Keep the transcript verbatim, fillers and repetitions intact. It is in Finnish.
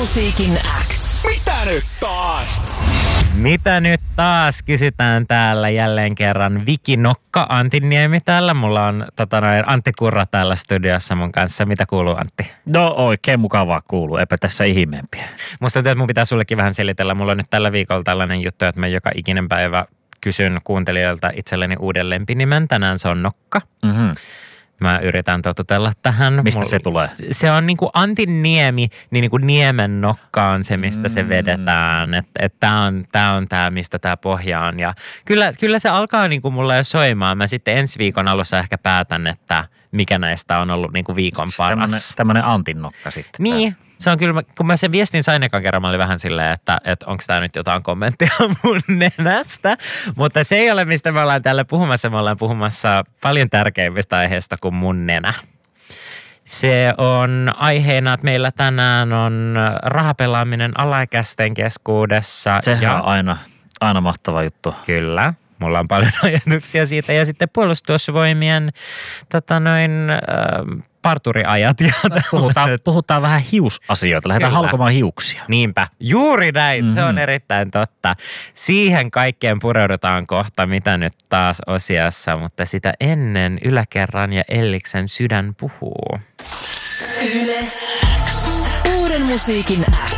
musiikin X. Mitä nyt taas? Mitä nyt taas? Kysytään täällä jälleen kerran. Viki Nokka, Antti Niemi täällä. Mulla on tota noin, Antti Kurra täällä studiossa mun kanssa. Mitä kuuluu, Antti? No oikein mukavaa kuuluu. Eipä tässä ihmeempiä. Musta tuntuu, että mun pitää sullekin vähän selitellä. Mulla on nyt tällä viikolla tällainen juttu, että mä joka ikinen päivä kysyn kuuntelijoilta itselleni uuden lempinimen. Tänään se on Nokka. Mm-hmm. Mä yritän totutella tähän. Mistä Mulla, se tulee? Se on niin kuin Antti Niemi, niin, niin kuin Niemen Nokka on se, mistä se vedetään. Että et tää on tää, on tää mistä tää pohja on. Ja kyllä, kyllä se alkaa niin kuin mulla jo soimaan. Mä sitten ensi viikon alussa ehkä päätän, että mikä näistä on ollut niin kuin viikon paras. Tämmönen Antin Nokka sitten. Niin. Se on kyllä, kun mä sen viestin sain ekan kerran, mä olin vähän silleen, että, että onko tämä nyt jotain kommenttia mun nenästä. Mutta se ei ole, mistä me ollaan täällä puhumassa. Me ollaan puhumassa paljon tärkeimmistä aiheista kuin mun nenä. Se on aiheena, että meillä tänään on rahapelaaminen alaikäisten keskuudessa. Sehän ja on aina, aina mahtava juttu. Kyllä. Mulla on paljon ajatuksia siitä ja sitten puolustusvoimien tota noin, äh, parturiajat. Ja puhutaan, puhutaan vähän hiusasioita, lähdetään Kyllä. halkomaan hiuksia. Niinpä, juuri näin, mm-hmm. Se on erittäin totta. Siihen kaikkeen pureudutaan kohta, mitä nyt taas osiassa, mutta sitä ennen Yläkerran ja Elliksen sydän puhuu. Yle X. Uuden musiikin